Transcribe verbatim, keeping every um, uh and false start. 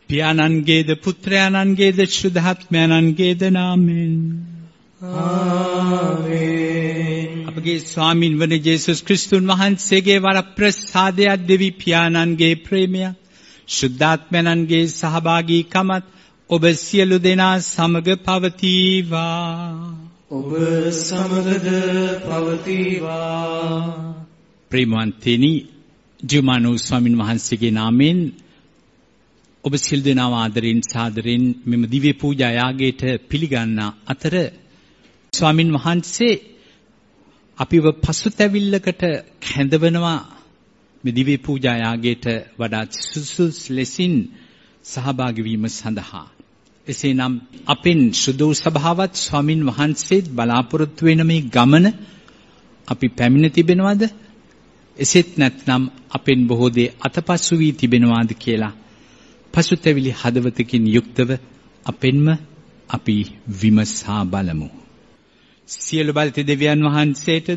පියාණන්ගේද පුත්‍රයාණන්ගේද ශුද්ධාත්මයන්ගේද නාමයෙන් ආමේන්. අපගේ ස්වාමින් වන ජේසුස් ක්‍රිස්තුන් වහන්සේගේ වරප්‍රසාදයක් දෙවි පියාණන්ගේ ප්‍රේමය ශුද්ධාත්මයන්ගේ සහභාගීකමත් ඔබ සියලු දෙනා සමග පවතිවා. ඔබ සමගද පවතිවා. ප්‍රේමවන්තනි, ජුමානු ස්වාමින් වහන්සේගේ නාමයෙන් ඔබ සියලු දෙනාව ආදරෙන් සාදරෙන් මෙම දිව්‍ය පූජා යාගයට පිළිගන්නා අතර ස්වාමින් වහන්සේ අපිව පසුතැවිල්ලකට කැඳවනවා මේ දිව්‍ය පූජා යාගයට වඩා සුසුස් ලෙසින් සහභාගී වීම සඳහා. එසේනම් අපෙන් සුදු සභාවත් ස්වාමින් වහන්සේත් බලාපොරොත්තු වෙන මේ ගමන අපි පැමිණ තිබෙනවද? එසේත් නැත්නම් අපෙන් බොහෝ දේ අතපසු වී තිබෙනවාද කියලා පසුතැවිලි හදවතකින් යුක්තව අපෙන්ම අපි විමසා බලමු. සියලු බලති දෙවියන් වහන්සේට